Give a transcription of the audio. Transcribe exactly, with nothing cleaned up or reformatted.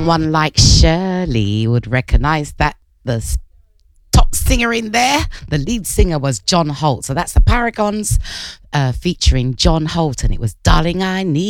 One like Shirley would recognize that the s- top singer in there, the lead singer was John Holt. So that's the Paragons uh, featuring John Holt, and it was Darling I Need.